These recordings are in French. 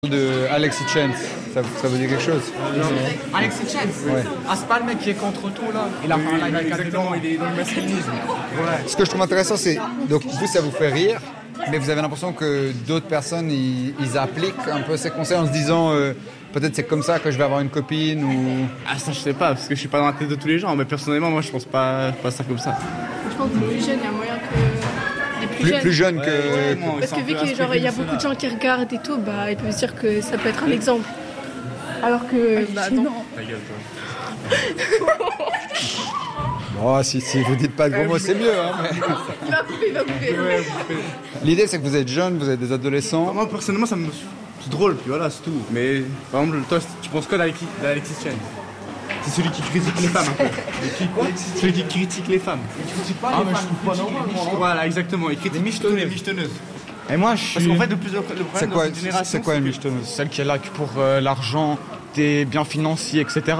De Alexis Chance, ça vous dit quelque chose? Alexis Chance? Ouais. Ah, c'est pas le mec qui est contre tout là. Il a fait un live avec exactement, il est dans le masculinisme. Ouais. Ce que je trouve intéressant, c'est donc vous, ça vous fait rire, mais vous avez l'impression que d'autres personnes ils appliquent un peu ces conseils en se disant peut-être c'est comme ça que je vais avoir une copine ou. Ah, ça je sais pas, parce que je suis pas dans la tête de tous les gens, mais personnellement moi je pense pas ça comme ça. Je pense que les plus jeunes, il y a moyen que. Plus jeune que. Ouais, parce que vu qu'il y a beaucoup de gens qui regardent et tout, bah ils peuvent se dire que ça peut être un exemple. Alors que. Bah non. Ta gueule, toi. Oh, si vous dites pas de gros mots, c'est mieux. Hein, mais... Il va couper. L'idée, c'est que vous êtes jeune, vous êtes des adolescents. Moi personnellement ça me. C'est drôle, puis voilà, c'est tout. Mais par exemple, toi, tu penses quoi d'Alexis Chance? C'est celui qui critique les femmes un peu. Celui qui critique les femmes. Il critique pas les femmes, il critique les michetonneuses. Voilà, exactement, il critique les michetonneuses. Et moi je suis. Parce qu'en fait, de plus en plus, le problème dans cette génération, c'est quoi une michetonneuse? Celle qui est là que pour l'argent, des biens financiers, etc.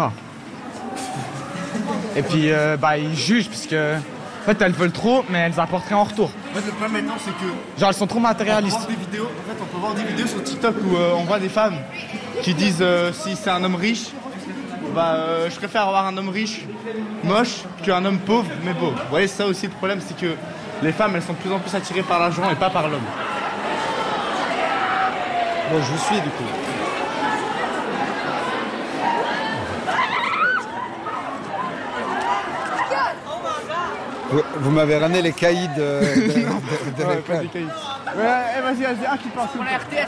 Et puis ils jugent parce que en fait elles veulent trop, mais elles apportent rien en retour. En fait, le problème maintenant, c'est que. Genre elles sont trop matérialistes. On peut voir des vidéos sur TikTok où on voit des femmes qui disent si c'est un homme riche, je préfère avoir un homme riche, moche, qu'un homme pauvre, mais beau. Vous voyez, ça aussi le problème, c'est que les femmes, elles sont de plus en plus attirées par l'argent et pas par l'homme. Bon, je vous suis du coup. Vous m'avez ramené les caïds de l'école. Vas-y, un qui passe. Pour la RTS,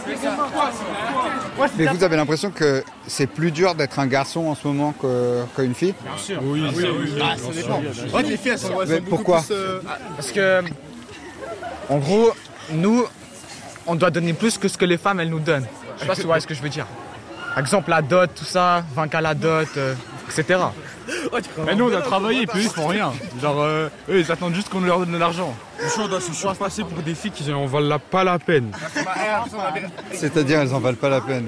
Mais vous avez l'impression que c'est plus dur d'être un garçon en ce moment qu'une fille? bien sûr. Oui. Ah, ça dépend. En fait, les filles, elles sont Mais pourquoi? plus, Parce que, en gros, nous, on doit donner plus que ce que les femmes, elles nous donnent. Je sais pas si vous voyez ce que je veux dire. Par exemple, la dot, tout ça, 20K la dot, etc. Mais nous on a travaillé et puis eux ils font rien. Genre eux ils attendent juste qu'on leur donne de l'argent. On doit se passer pour des filles qui en valent pas la peine. C'est-à-dire, elles en valent pas la peine.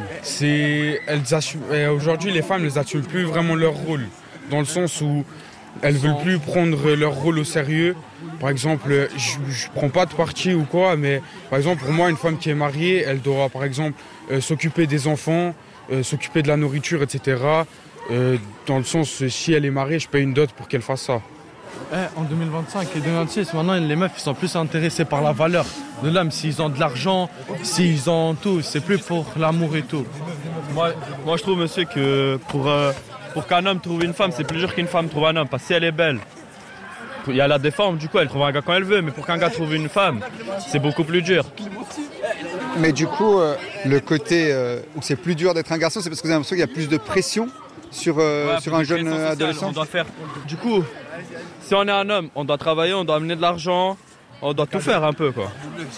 Aujourd'hui les femmes elles assument plus vraiment leur rôle. Dans le sens où elles veulent plus prendre leur rôle au sérieux. Par exemple, je prends pas de parti ou quoi, mais par exemple pour moi une femme qui est mariée, elle doit par exemple s'occuper des enfants, s'occuper de la nourriture, etc. Dans le sens, si elle est mariée, je paye une dot pour qu'elle fasse ça. En 2025 et 2026, maintenant les meufs ils sont plus intéressés par la valeur de l'homme, s'ils ont de l'argent, s'ils ont tout, c'est plus pour l'amour et tout. Moi je trouve monsieur que pour qu'un homme trouve une femme, c'est plus dur qu'une femme trouve un homme, parce que si elle est belle, il y a la déforme, du coup elle trouve un gars quand elle veut, mais pour qu'un gars trouve une femme, c'est beaucoup plus dur. Mais du coup, le côté où c'est plus dur d'être un garçon, c'est parce que vous avez l'impression qu'il y a plus de pression sur un jeune adolescent? On doit faire. Du coup, si on est un homme, on doit travailler, on doit amener de l'argent, on doit tout faire un peu quoi.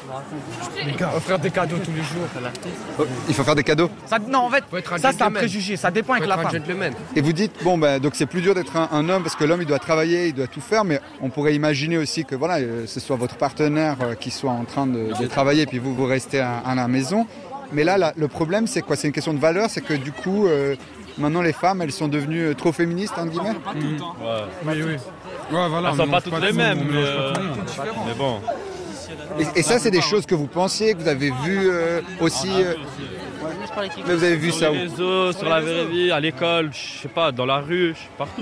Offrir des cadeaux tous les jours. Il faut faire des cadeaux? Non, en fait, ça c'est un préjugé, ça dépend avec la femme. Et vous dites, donc c'est plus dur d'être un homme parce que l'homme il doit travailler, il doit tout faire, mais on pourrait imaginer aussi que voilà, ce soit votre partenaire qui soit en train de travailler, puis vous restez à la maison. Mais là, le problème c'est quoi? C'est une question de valeur, c'est que du coup, maintenant les femmes elles sont devenues trop féministes, entre guillemets? Oui. Ouais, voilà, elles sont pas toutes les mêmes, mais bon. Et ça, c'est des choses que vous pensiez, que vous avez vues aussi. Mais vous avez vu ça Sur où? les réseaux, sur la vraie vie, à l'école, je sais pas, dans la rue, partout.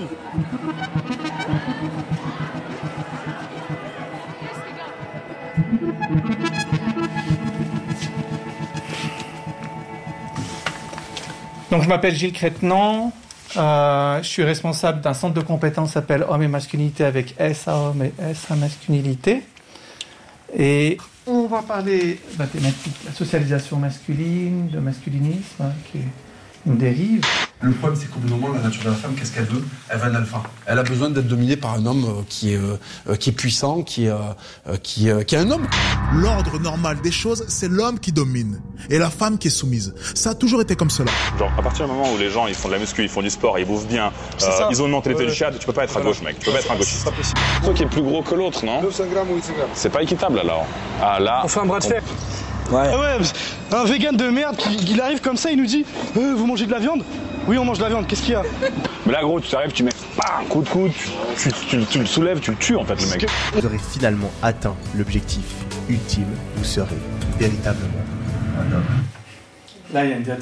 Donc je m'appelle Gilles Crétenant, je suis responsable d'un centre de compétences qui s'appelle Hommes et Masculinité avec S à Hommes et S à Masculinité. Et on va parler de la thématique de la socialisation masculine, de masculinisme, qui est une dérive. Le problème, c'est qu'au bout d'un moment, la nature de la femme, qu'est-ce qu'elle veut? Elle veut un alpha. Elle a besoin d'être dominée par un homme qui est puissant, qui est un homme. L'ordre normal des choses, c'est l'homme qui domine et la femme qui est soumise. Ça a toujours été comme cela. Genre, à partir du moment où les gens ils font de la muscu, ils font du sport, ils bouffent bien, ils ont une mentalité du chat, tu peux pas être à gauche, mec. Tu peux pas être un gauchiste. C'est pas possible. Toi qui est plus gros que l'autre, non? 900 grammes ou 800 grammes. C'est pas équitable alors. Ah là. On fait un bras de fer. Ouais. Ah ouais, un vegan de merde, il arrive comme ça, il nous dit vous mangez de la viande? Oui, on mange de la viande, qu'est-ce qu'il y a? Mais là, gros, tu arrives, tu mets un coup de coude, tu le soulèves, tu le tues en fait, le mec. Vous aurez finalement atteint l'objectif ultime, vous serez véritablement un homme. Là, il y a une